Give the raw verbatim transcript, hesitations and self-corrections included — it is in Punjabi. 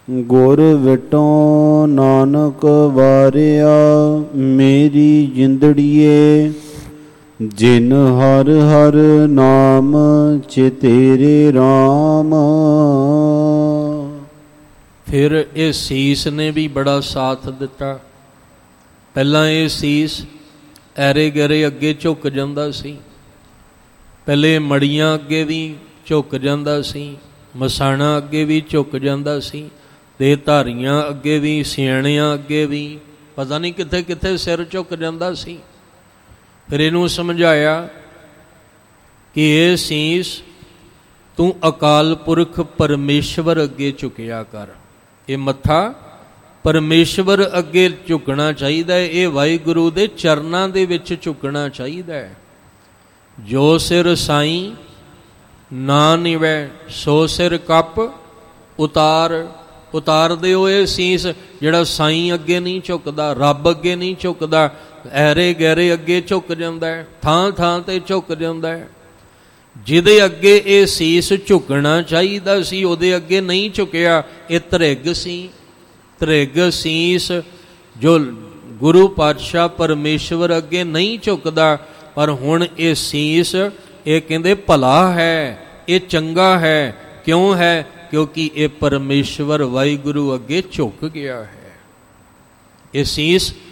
ਗੁਰ ਵਿਟੋਂ ਨਾਨਕ ਵਾਰਿਆ ਮੇਰੀ ਜਿੰਦੜੀਏ, ਜਿਨ ਹਰ ਹਰ ਨਾਮ ਚਿਤੇਰੇ ਰਾਮ। ਫਿਰ ਇਹ ਸੀਸ ਨੇ ਵੀ ਬੜਾ ਸਾਥ ਦਿੱਤਾ। ਪਹਿਲਾਂ ਇਹ ਸੀਸ ਐਰੇ ਗੈਰੇ ਅੱਗੇ ਝੁਕ ਜਾਂਦਾ ਸੀ, ਪਹਿਲੇ ਮੜੀਆਂ ਅੱਗੇ ਵੀ ਝੁਕ ਜਾਂਦਾ ਸੀ, ਮਸਾਣਾ ਅੱਗੇ ਵੀ ਝੁਕ ਜਾਂਦਾ ਸੀ, ਤੇ ਧਾਰੀਆਂ ਅੱਗੇ ਵੀ, ਸਿਆਣਿਆਂ ਅੱਗੇ ਵੀ, ਪਤਾ ਨਹੀਂ ਕਿੱਥੇ ਕਿੱਥੇ ਸਿਰ ਝੁਕ ਜਾਂਦਾ ਸੀ। ਫਿਰ ਇਹਨੂੰ ਸਮਝਾਇਆ ਕਿ ਇਹ ਸੀਸ ਤੂੰ ਅਕਾਲ ਪੁਰਖ ਪਰਮੇਸ਼ਵਰ ਅੱਗੇ ਝੁਕਿਆ ਕਰ। ਇਹ ਮੱਥਾ ਪਰਮੇਸ਼ਵਰ ਅੱਗੇ ਝੁਕਣਾ ਚਾਹੀਦਾ ਹੈ, ਇਹ ਵਾਹਿਗੁਰੂ ਦੇ ਚਰਨਾਂ ਦੇ ਵਿੱਚ ਝੁਕਣਾ ਚਾਹੀਦਾ ਹੈ। ਜੋ ਸਿਰ ਸਾਈਂ ਨਾ ਨਿਵੈ, ਸੋ ਸਿਰ ਕੱਪ ਉਤਾਰ। ਉਤਾਰ ਦਿਓ ਇਹ ਸੀਸ ਜਿਹੜਾ ਸਾਈਂ ਅੱਗੇ ਨਹੀਂ ਝੁਕਦਾ, ਰੱਬ ਅੱਗੇ ਨਹੀਂ ਝੁਕਦਾ, ਐਰੇ ਗੈਰੇ ਅੱਗੇ ਝੁਕ ਜਾਂਦਾ ਹੈ, ਥਾਂ ਥਾਂ ਤੇ ਝੁਕ ਜਾਂਦਾ ਹੈ। ਜਿਹਦੇ ਅੱਗੇ ਇਹ ਸੀਸ ਝੁਕਣਾ ਚਾਹੀਦਾ ਸੀ ਉਹਦੇ ਅੱਗੇ ਨਹੀਂ ਝੁਕਿਆ, ਇਹ ਧਰਿਗ ਸੀ। ਧਰਿਗ ਸੀਸ ਜੋ ਗੁਰੂ ਪਾਤਸ਼ਾਹ ਪਰਮੇਸ਼ਵਰ ਅੱਗੇ ਨਹੀਂ ਝੁਕਦਾ, ਪਰ ਹੁਣ ਇਹ ਸੀਸ ਇਹ ਕਹਿੰਦੇ ਭਲਾ ਹੈ, ਇਹ ਚੰਗਾ ਹੈ। ਕਿਉਂ ਹੈ? ਕਿਉਂਕਿ ਇਹ ਪਰਮੇਸ਼ਵਰ ਵਾਹਿਗੁਰੂ ਅੱਗੇ ਝੁਕ ਗਿਆ ਹੈ। ਇਹ ਸੀਸ